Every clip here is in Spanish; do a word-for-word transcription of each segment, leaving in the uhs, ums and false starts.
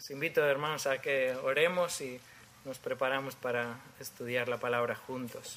Os invito, hermanos, a que oremos y nos preparamos para estudiar la palabra juntos.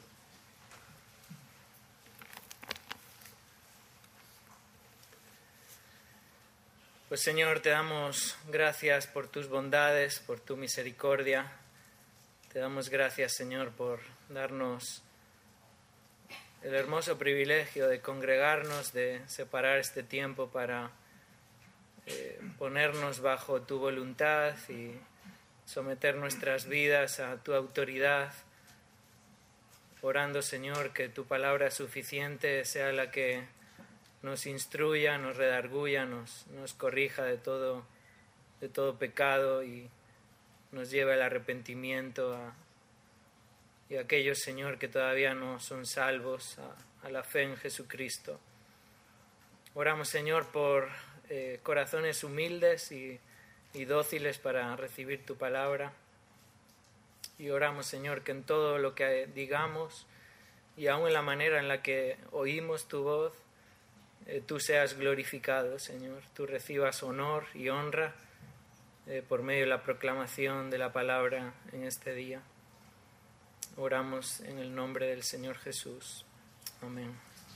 Pues Señor, te damos gracias por tus bondades, por tu misericordia. Te damos gracias, Señor, por darnos el hermoso privilegio de congregarnos, de separar este tiempo para eh, ponernos bajo tu voluntad y someter nuestras vidas a tu autoridad, orando, Señor, que tu palabra suficiente sea la que nos instruya, nos redarguya, nos, nos corrija de todo, de todo pecado y nos lleve al arrepentimiento a, y a aquellos, Señor, que todavía no son salvos, a, a la fe en Jesucristo. Oramos, Señor, por eh, corazones humildes y, y dóciles para recibir tu palabra. Y oramos, Señor, que en todo lo que digamos y aun en la manera en la que oímos tu voz, eh, tú seas glorificado, Señor. Tú recibas honor y honra eh, por medio de la proclamación de la palabra en este día. Oramos en el nombre del Señor Jesús. Amén.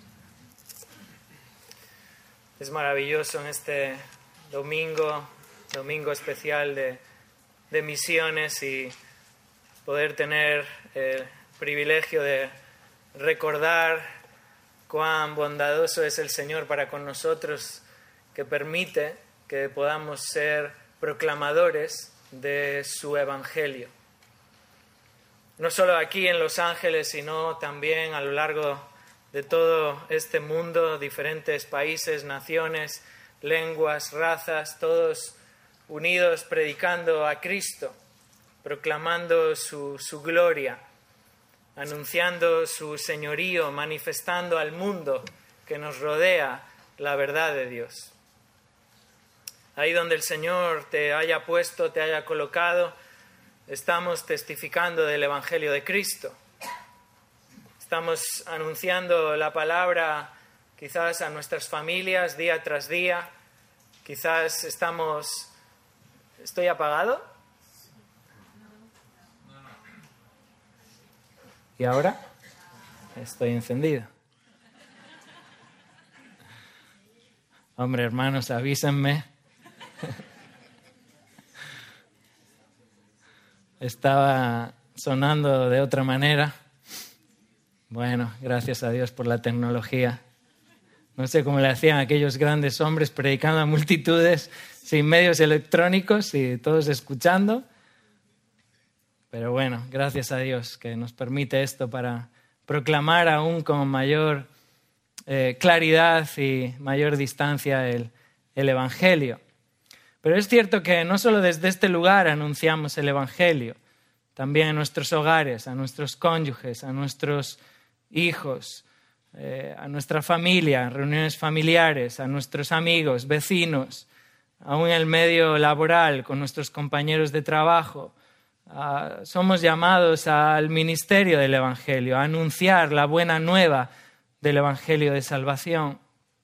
Es maravilloso en este domingo, domingo especial de, de misiones y poder tener el privilegio de recordar cuán bondadoso es el Señor para con nosotros, que permite que podamos ser proclamadores de su evangelio. No solo aquí en Los Ángeles, sino también a lo largo de todo este mundo, diferentes países, naciones, lenguas, razas, todos unidos predicando a Cristo, proclamando su, su gloria, anunciando su señorío, manifestando al mundo que nos rodea la verdad de Dios. Ahí donde el Señor te haya puesto, te haya colocado, estamos testificando del Evangelio de Cristo. Estamos anunciando la palabra quizás a nuestras familias día tras día. Quizás estamos... ¿Estoy apagado? ¿Y ahora? Estoy encendido. Hombre, hermanos, avísenme. Estaba sonando de otra manera. Bueno, gracias a Dios por la tecnología. No sé cómo le hacían aquellos grandes hombres predicando a multitudes sin medios electrónicos y todos escuchando. Pero bueno, gracias a Dios que nos permite esto para proclamar aún con mayor eh, claridad y mayor distancia el, el Evangelio. Pero es cierto que no solo desde este lugar anunciamos el Evangelio, también en nuestros hogares, a nuestros cónyuges, a nuestros hijos, eh, a nuestra familia, reuniones familiares, a nuestros amigos, vecinos, aún en el medio laboral, con nuestros compañeros de trabajo. Uh, somos llamados al ministerio del Evangelio, a anunciar la buena nueva del Evangelio de salvación.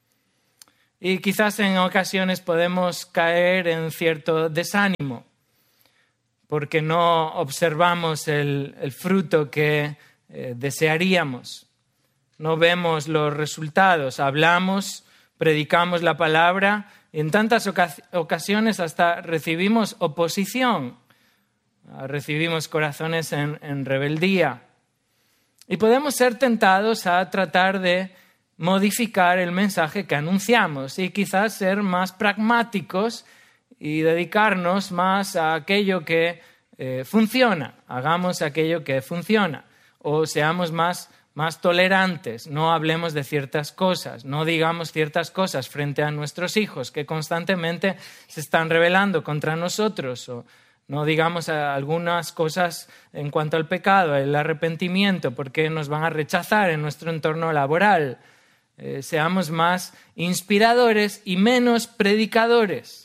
Y quizás en ocasiones podemos caer en cierto desánimo, porque no observamos el, el fruto que eh, desearíamos. No vemos los resultados. Hablamos, predicamos la palabra y en tantas oca- ocasiones hasta recibimos oposición. Recibimos corazones en, en rebeldía. Y podemos ser tentados a tratar de modificar el mensaje que anunciamos y quizás ser más pragmáticos y dedicarnos más a aquello que eh, funciona. Hagamos aquello que funciona. O seamos más, más tolerantes. No hablemos de ciertas cosas. No digamos ciertas cosas frente a nuestros hijos que constantemente se están rebelando contra nosotros. O no digamos algunas cosas en cuanto al pecado, el arrepentimiento, porque nos van a rechazar en nuestro entorno laboral. Eh, seamos más inspiradores y menos predicadores.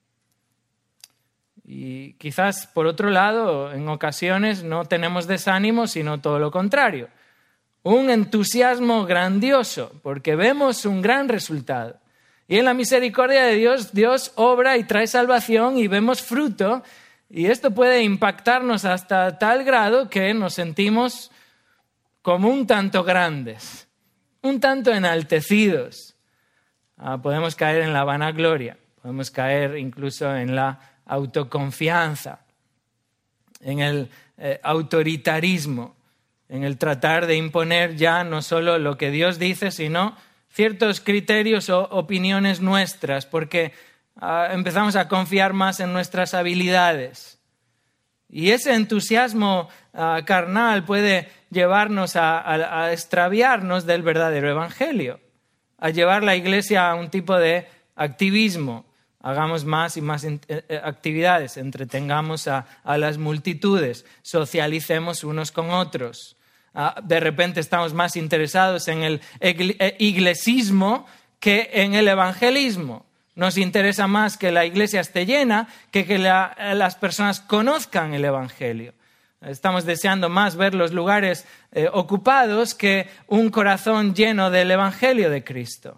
Y quizás, por otro lado, en ocasiones no tenemos desánimo, sino todo lo contrario. Un entusiasmo grandioso, porque vemos un gran resultado. Y en la misericordia de Dios, Dios obra y trae salvación y vemos fruto. Y esto puede impactarnos hasta tal grado que nos sentimos como un tanto grandes, un tanto enaltecidos. Ah, podemos caer en la vanagloria, podemos caer incluso en la autoconfianza, en el eh, autoritarismo, en el tratar de imponer ya no solo lo que Dios dice, sino ciertos criterios o opiniones nuestras, porque uh, empezamos a confiar más en nuestras habilidades. Y ese entusiasmo uh, carnal puede llevarnos a, a, a extraviarnos del verdadero evangelio, a llevar la iglesia a un tipo de activismo. Hagamos más y más actividades, entretengamos a, a las multitudes, socialicemos unos con otros. De repente estamos más interesados en el iglesismo que en el evangelismo. Nos interesa más que la iglesia esté llena que que la, las personas conozcan el evangelio. Estamos deseando más ver los lugares eh, ocupados que un corazón lleno del evangelio de Cristo.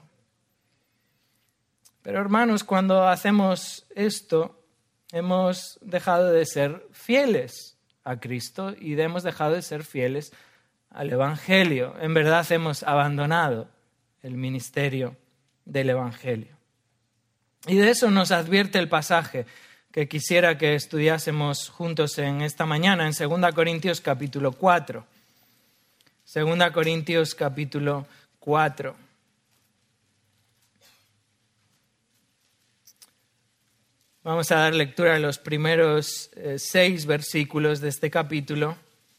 Pero hermanos, cuando hacemos esto, hemos dejado de ser fieles a Cristo y hemos dejado de ser fieles al evangelio. En verdad hemos abandonado el ministerio del evangelio. Y de eso nos advierte el pasaje que quisiera que estudiásemos juntos en esta mañana, en Segunda Corintios capítulo cuatro. Segunda Corintios capítulo cuatro. Vamos a dar lectura a los primeros eh, seis versículos de este capítulo.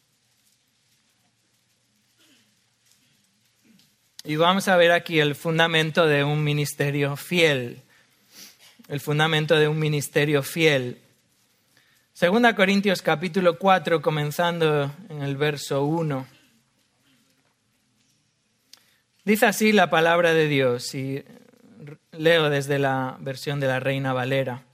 Y vamos a ver aquí el fundamento de un ministerio fiel. El fundamento de un ministerio fiel. Segunda Corintios capítulo cuatro, comenzando en el verso uno. Dice así la palabra de Dios, y leo desde la versión de la Reina Valera.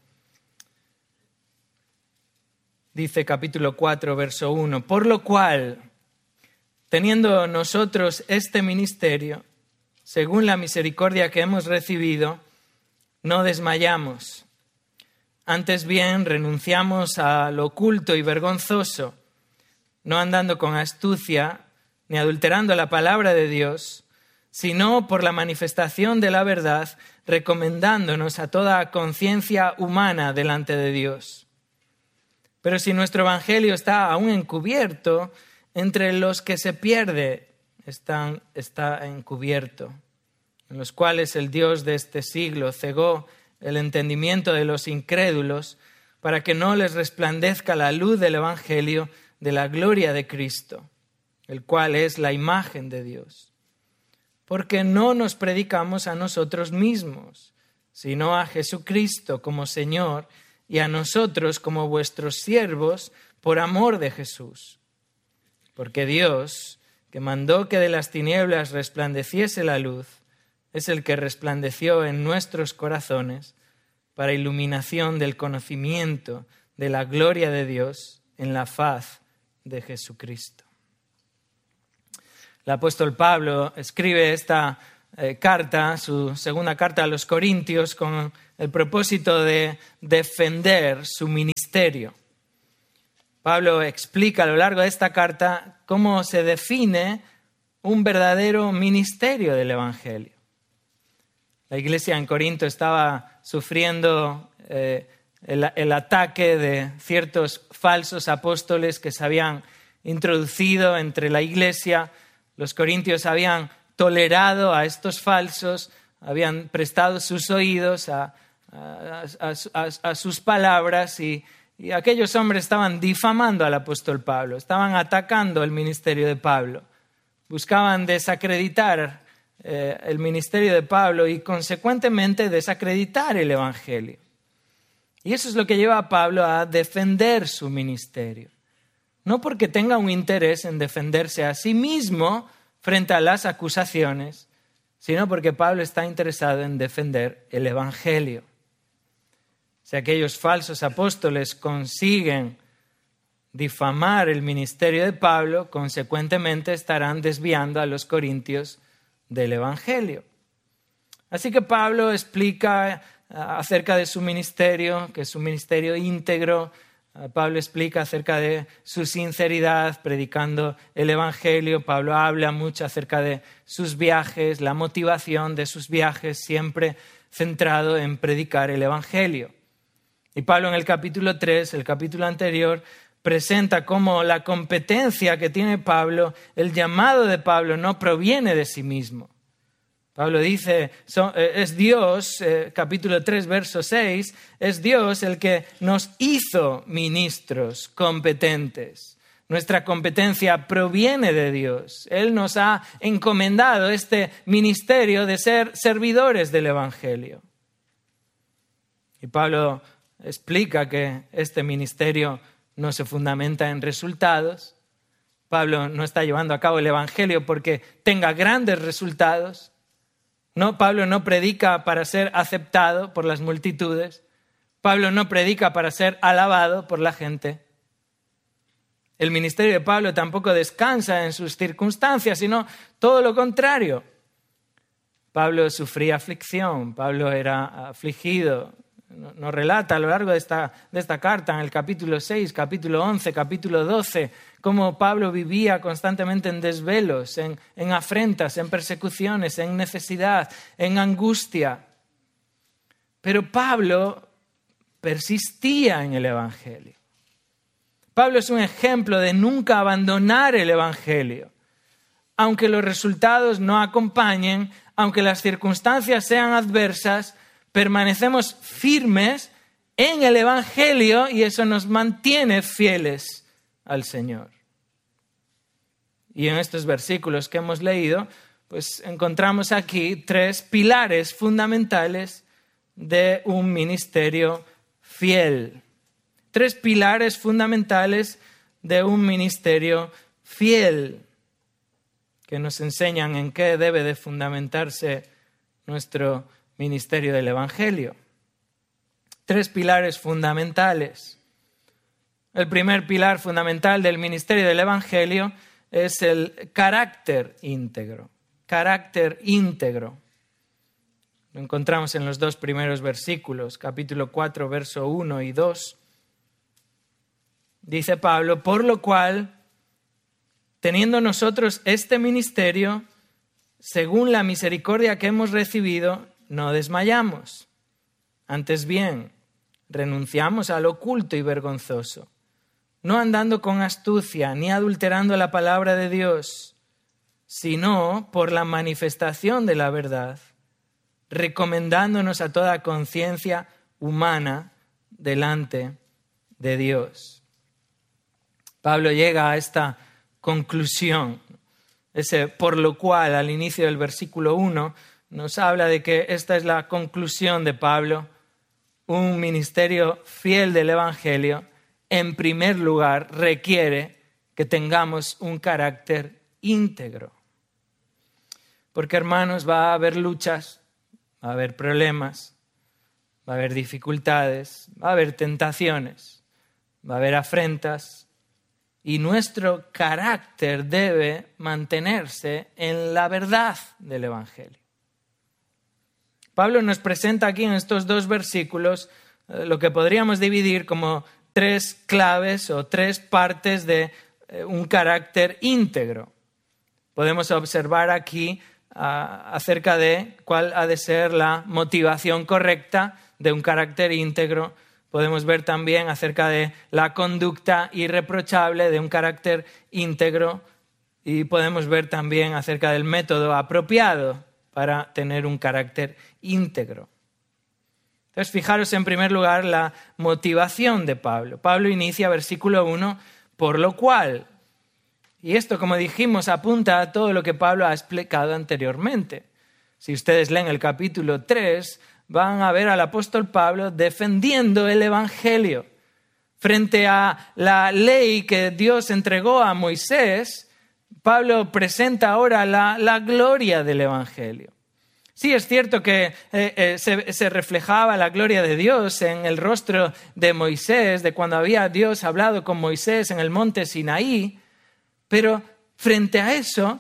Dice capítulo cuatro, verso uno. Por lo cual, teniendo nosotros este ministerio, según la misericordia que hemos recibido, no desmayamos. Antes bien, renunciamos a lo oculto y vergonzoso, no andando con astucia ni adulterando la palabra de Dios, sino por la manifestación de la verdad, recomendándonos a toda conciencia humana delante de Dios. Pero si nuestro evangelio está aún encubierto, entre los que se pierde están, está encubierto, en los cuales el Dios de este siglo cegó el entendimiento de los incrédulos para que no les resplandezca la luz del evangelio de la gloria de Cristo, el cual es la imagen de Dios. Porque no nos predicamos a nosotros mismos, sino a Jesucristo como Señor y a nosotros como vuestros siervos por amor de Jesús. Porque Dios, que mandó que de las tinieblas resplandeciese la luz, es el que resplandeció en nuestros corazones para iluminación del conocimiento de la gloria de Dios en la faz de Jesucristo. El apóstol Pablo escribe esta eh, carta, su segunda carta a los Corintios, con el propósito de defender su ministerio. Pablo explica a lo largo de esta carta cómo se define un verdadero ministerio del evangelio. La iglesia en Corinto estaba sufriendo eh, el, el ataque de ciertos falsos apóstoles que se habían introducido entre la iglesia. Los corintios habían tolerado a estos falsos, habían prestado sus oídos a, a, a, a, a sus palabras y, y aquellos hombres estaban difamando al apóstol Pablo, estaban atacando el ministerio de Pablo, buscaban desacreditar eh, el ministerio de Pablo y consecuentemente desacreditar el evangelio. Y eso es lo que lleva a Pablo a defender su ministerio. No porque tenga un interés en defenderse a sí mismo frente a las acusaciones, sino porque Pablo está interesado en defender el evangelio. Si aquellos falsos apóstoles consiguen difamar el ministerio de Pablo, consecuentemente estarán desviando a los corintios del evangelio. Así que Pablo explica acerca de su ministerio, que es un ministerio íntegro. Pablo explica acerca de su sinceridad predicando el Evangelio. Pablo habla mucho acerca de sus viajes, la motivación de sus viajes, siempre centrado en predicar el Evangelio. Y Pablo en el capítulo tres, el capítulo anterior, presenta cómo la competencia que tiene Pablo, el llamado de Pablo, no proviene de sí mismo. Pablo dice, es Dios, eh, capítulo tres, verso seis, es Dios el que nos hizo ministros competentes. Nuestra competencia proviene de Dios. Él nos ha encomendado este ministerio de ser servidores del Evangelio. Y Pablo explica que este ministerio no se fundamenta en resultados. Pablo no está llevando a cabo el Evangelio porque tenga grandes resultados. No, Pablo no predica para ser aceptado por las multitudes. Pablo no predica para ser alabado por la gente. El ministerio de Pablo tampoco descansa en sus circunstancias, sino todo lo contrario. Pablo sufría aflicción, Pablo era afligido. Nos relata a lo largo de esta, de esta carta, en el capítulo seis, capítulo once, capítulo doce, cómo Pablo vivía constantemente en desvelos, en, en afrentas, en persecuciones, en necesidad, en angustia. Pero Pablo persistía en el Evangelio. Pablo es un ejemplo de nunca abandonar el Evangelio. Aunque los resultados no acompañen, aunque las circunstancias sean adversas, permanecemos firmes en el Evangelio y eso nos mantiene fieles al Señor. Y en estos versículos que hemos leído, pues encontramos aquí tres pilares fundamentales de un ministerio fiel. Tres pilares fundamentales de un ministerio fiel que nos enseñan en qué debe de fundamentarse nuestro ministerio del Evangelio. Tres pilares fundamentales. El primer pilar fundamental del ministerio del Evangelio es el carácter íntegro. Carácter íntegro. Lo encontramos en los dos primeros versículos, capítulo cuatro, verso uno y dos. Dice Pablo, por lo cual, teniendo nosotros este ministerio, según la misericordia que hemos recibido, no desmayamos. Antes bien, renunciamos al oculto y vergonzoso, no andando con astucia ni adulterando la palabra de Dios, sino por la manifestación de la verdad, recomendándonos a toda conciencia humana delante de Dios. Pablo llega a esta conclusión, ese por lo cual al inicio del versículo uno nos habla de que esta es la conclusión de Pablo. Un ministerio fiel del Evangelio, en primer lugar, requiere que tengamos un carácter íntegro. Porque, hermanos, va a haber luchas, va a haber problemas, va a haber dificultades, va a haber tentaciones, va a haber afrentas, y nuestro carácter debe mantenerse en la verdad del Evangelio. Pablo nos presenta aquí en estos dos versículos eh, lo que podríamos dividir como tres claves o tres partes de eh, un carácter íntegro. Podemos observar aquí uh, acerca de cuál ha de ser la motivación correcta de un carácter íntegro. Podemos ver también acerca de la conducta irreprochable de un carácter íntegro y podemos ver también acerca del método apropiado para tener un carácter íntegro. Entonces, fijaros en primer lugar la motivación de Pablo. Pablo inicia versículo uno, por lo cual. Y esto, como dijimos, apunta a todo lo que Pablo ha explicado anteriormente. Si ustedes leen el capítulo tres, van a ver al apóstol Pablo defendiendo el Evangelio. Frente a la ley que Dios entregó a Moisés, Pablo presenta ahora la, la gloria del Evangelio. Sí, es cierto que eh, eh, se, se reflejaba la gloria de Dios en el rostro de Moisés, de cuando había Dios hablado con Moisés en el monte Sinaí, pero frente a eso,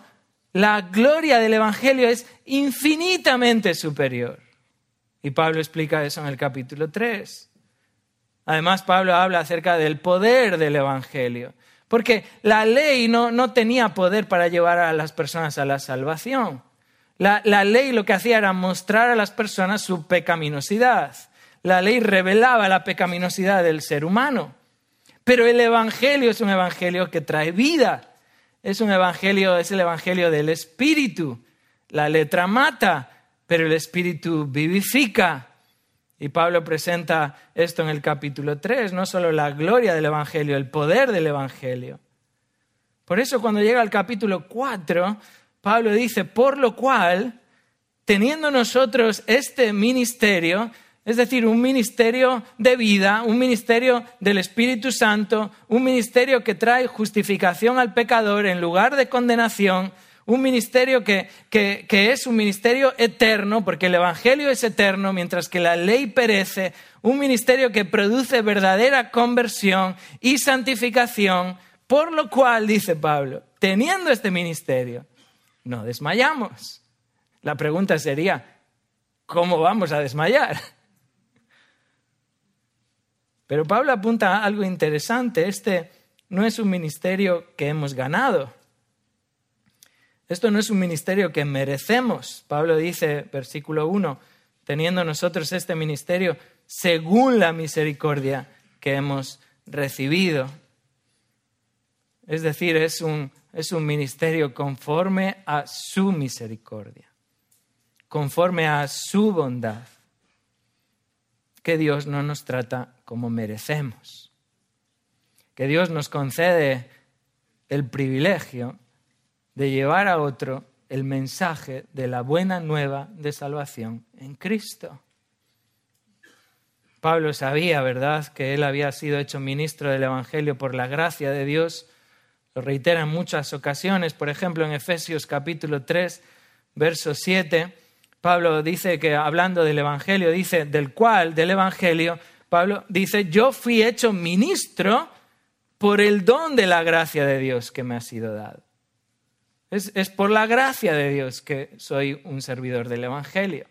La gloria del Evangelio es infinitamente superior. Y Pablo explica eso en el capítulo tres. Además, Pablo habla acerca del poder del Evangelio. Porque la ley no, no tenía poder para llevar a las personas a la salvación. La, la ley lo que hacía era mostrar a las personas su pecaminosidad. La ley revelaba la pecaminosidad del ser humano. Pero el Evangelio es un Evangelio que trae vida. Es un Evangelio, es el Evangelio del Espíritu. La letra mata, pero el Espíritu vivifica. Y Pablo presenta esto en el capítulo tres, no solo la gloria del Evangelio, el poder del Evangelio. Por eso cuando llega al capítulo cuatro, Pablo dice, por lo cual, teniendo nosotros este ministerio, es decir, un ministerio de vida, un ministerio del Espíritu Santo, un ministerio que trae justificación al pecador en lugar de condenación, un ministerio que, que, que es un ministerio eterno, porque el Evangelio es eterno, mientras que la ley perece, un ministerio que produce verdadera conversión y santificación, por lo cual, dice Pablo, teniendo este ministerio, no desmayamos. La pregunta sería, ¿cómo vamos a desmayar? Pero Pablo apunta a algo interesante. Este no es un ministerio que hemos ganado. Esto no es un ministerio que merecemos. Pablo dice, versículo uno, teniendo nosotros este ministerio según la misericordia que hemos recibido. Es decir, es un, es un ministerio conforme a su misericordia, conforme a su bondad, que Dios no nos trata como merecemos, que Dios nos concede el privilegio de llevar a otro el mensaje de la buena nueva de salvación en Cristo. Pablo sabía, ¿verdad?, que él había sido hecho ministro del Evangelio por la gracia de Dios. Lo reitera en muchas ocasiones. Por ejemplo, en Efesios capítulo tres, verso siete, Pablo dice que, hablando del Evangelio, dice, del cual, del Evangelio, Pablo dice, yo fui hecho ministro por el don de la gracia de Dios que me ha sido dado. Es, es por la gracia de Dios que soy un servidor del Evangelio.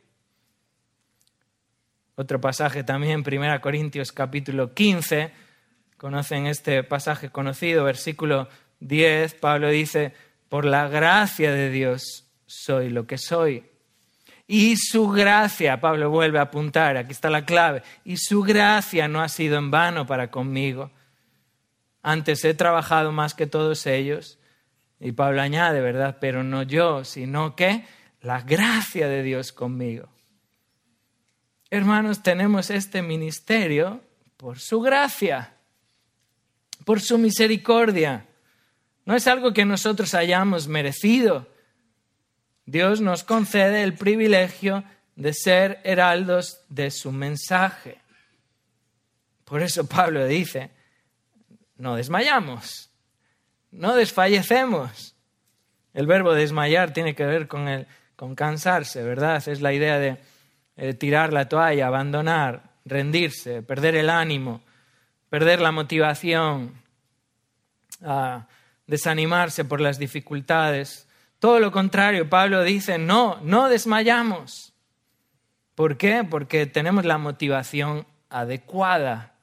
Otro pasaje también, primera Corintios capítulo quince, conocen este pasaje conocido, versículo diez, Pablo dice, por la gracia de Dios soy lo que soy. Y su gracia, Pablo vuelve a apuntar, aquí está la clave, y su gracia no ha sido en vano para conmigo. Antes he trabajado más que todos ellos. Y Pablo añade, ¿verdad? Pero no yo, sino que la gracia de Dios conmigo. Hermanos, tenemos este ministerio por su gracia, por su misericordia. No es algo que nosotros hayamos merecido. Dios nos concede el privilegio de ser heraldos de su mensaje. Por eso Pablo dice, no desmayamos. No desfallecemos. El verbo desmayar tiene que ver con, el, con cansarse, ¿verdad? Es la idea de eh, tirar la toalla, abandonar, rendirse, perder el ánimo, perder la motivación, uh, desanimarse por las dificultades. Todo lo contrario, Pablo dice, no, no desmayamos. ¿Por qué? Porque tenemos la motivación adecuada.